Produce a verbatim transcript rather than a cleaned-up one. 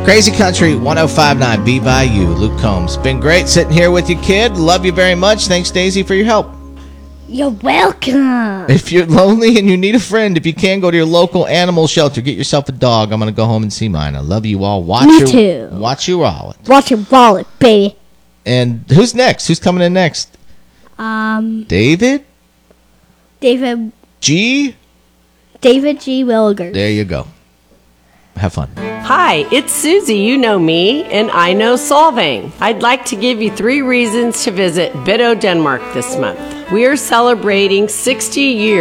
Crazy Country one oh five point nine B by you, Luke Combs. Been great sitting here with you, kid. Love you very much. Thanks, Daisy, for your help. You're welcome. If you're lonely and you need a friend, if you can, go to your local animal shelter. Get yourself a dog. I'm going to go home and see mine. I love you all. Watch Me your, too. Watch your wallet. Watch your wallet, baby. And who's next? Who's coming in next? Um, David? David. G? David G. Williger. There you go. Have fun. Hi, it's Susie. You know me, and I know solving. I'd like to give you three reasons to visit Biddo, Denmark this month. We are celebrating sixty years